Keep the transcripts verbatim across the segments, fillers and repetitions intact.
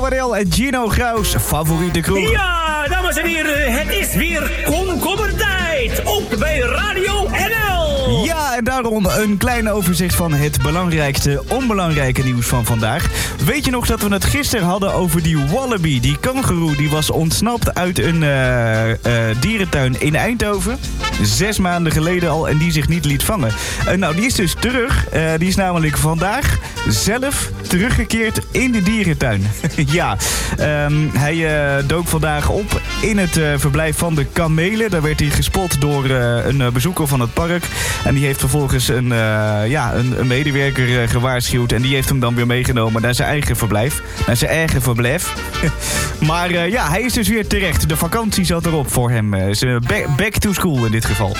Waddell en Gino Graus, favoriete kroeg. Ja, dames en heren, het is weer komkommertijd. Ook bij Radio N L. Ja, en daarom een klein overzicht van het belangrijkste onbelangrijke nieuws van vandaag. Weet je nog dat we het gisteren hadden over die wallaby, die kangoeroe, die was ontsnapt uit een uh, uh, dierentuin in Eindhoven. Zes maanden geleden al en die zich niet liet vangen. Uh, nou, die is dus terug. Uh, die is namelijk vandaag zelf teruggekeerd in de dierentuin. ja, um, hij uh, dook vandaag op in het uh, verblijf van de kamelen. Daar werd hij gespot door uh, een uh, bezoeker van het park. En die heeft vervolgens een, uh, ja, een, een medewerker uh, gewaarschuwd. En die heeft hem dan weer meegenomen naar zijn eigen verblijf. Naar zijn eigen verblijf. maar uh, ja, hij is dus weer terecht. De vakantie zat erop voor hem. Uh, is, uh, back, back to school in dit geval.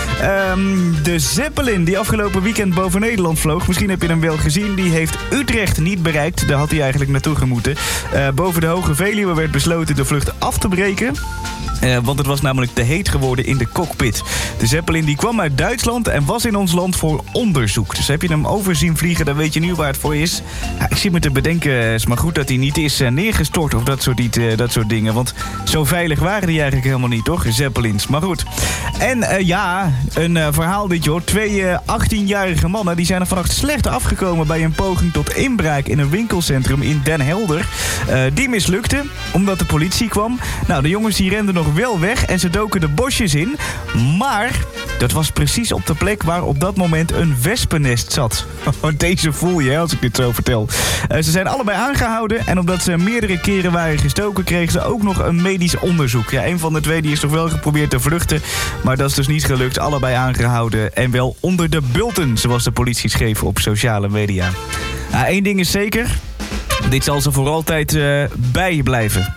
Um, de Zeppelin die afgelopen weekend boven Nederland vloog. Misschien heb je hem wel gezien. Die heeft Utrecht niet bereikt. Daar had hij eigenlijk naartoe gemoeten. Uh, boven de Hoge Veluwe werd besloten de vlucht af te breken. Uh, want het was namelijk te heet geworden in de cockpit. De Zeppelin die kwam uit Duitsland en was in ons land voor onderzoek. Dus heb je hem over zien vliegen, dan weet je nu waar het voor is. Ja, ik zit me te bedenken, het is maar goed dat hij niet is uh, neergestort of dat soort, uh, dat soort dingen. Want zo veilig waren die eigenlijk helemaal niet, toch? Zeppelins, maar goed. En uh, ja, een uh, verhaal dit joh. Twee uh, achttienjarige mannen die zijn er vannacht slecht afgekomen bij een poging tot inbraak in een winkelcentrum in Den Helder. Uh, die mislukte, omdat de politie kwam. Nou, de jongens die renden nog wel weg en ze doken de bosjes in. Maar dat was precies op de plek waar op dat moment een wespennest zat. Deze voel je hè, als ik dit zo vertel. Uh, ze zijn allebei aangehouden en omdat ze meerdere keren waren gestoken kregen ze ook nog een medisch onderzoek. Ja, een van de twee die is toch wel geprobeerd te vluchten, maar dat is dus niet gelukt. Allebei aangehouden en wel onder de bulten, zoals de politie schreef op sociale media. Nou, één ding is zeker, dit zal ze voor altijd uh, bij blijven.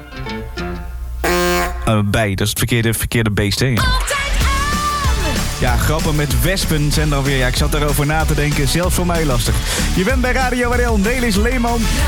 Uh, bij, dat is het verkeerde, verkeerde beest, hè? Ja, grappen met wespen zijn dan weer... Ja, ik zat daarover na te denken. Zelfs voor mij lastig. Je bent bij Radio N L, Nelis Leeman.